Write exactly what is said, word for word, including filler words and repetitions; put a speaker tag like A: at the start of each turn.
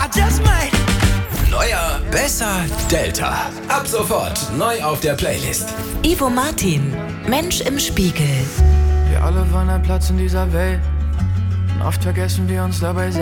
A: just might.
B: Neuer, besser, Delta. Ab sofort neu auf der Playlist.
C: Ivo Martin, Mensch im Spiegel.
D: Wir alle wollen einen Platz in dieser Welt. Und oft vergessen wir uns dabei selbst.